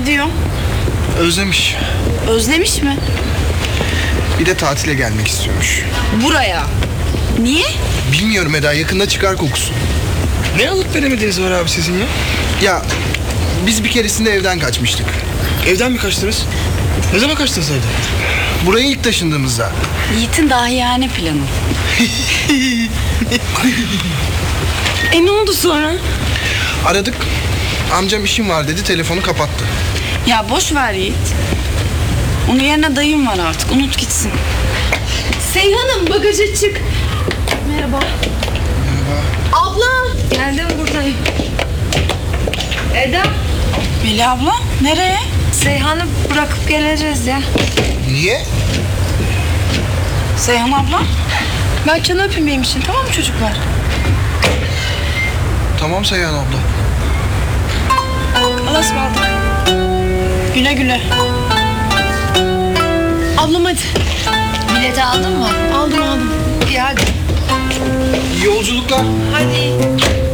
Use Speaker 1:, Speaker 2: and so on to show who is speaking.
Speaker 1: Ne diyor?
Speaker 2: Özlemiş.
Speaker 1: Özlemiş mi?
Speaker 2: Bir de tatile gelmek istiyormuş.
Speaker 1: Buraya. Niye?
Speaker 2: Bilmiyorum Eda, yakında çıkar kokusu.
Speaker 3: Ne alıp veremediğiniz var abi sizin ya?
Speaker 2: Ya biz bir keresinde evden kaçmıştık.
Speaker 3: Evden mi kaçtınız? Ne zaman kaçtınız evden?
Speaker 2: Buraya ilk taşındığımızda.
Speaker 1: Yiğit'in dahiyane planı. Ne oldu sonra?
Speaker 2: Aradık. Amcam işim var dedi, telefonu kapattı.
Speaker 1: Ya boş ver Yiğit. Onun yerine dayım var artık. Unut gitsin. Seyhan'ım bagaja çık. Merhaba. Abla.
Speaker 4: Geldim buradayım. Eda,
Speaker 1: Melih abla nereye?
Speaker 4: Seyhan'ı bırakıp geleceğiz ya.
Speaker 2: Niye?
Speaker 1: Seyhan abla.
Speaker 4: Mertcan'ı öpeyim benim için, tamam mı çocuklar?
Speaker 2: Tamam Seyhan abla.
Speaker 4: Allah'a ısmarladık.
Speaker 1: Güle güle.
Speaker 4: Ablam hadi.
Speaker 5: Bileti aldın mı?
Speaker 4: Aldım. İyi hadi.
Speaker 2: İyi yolculuklar.
Speaker 4: Hadi.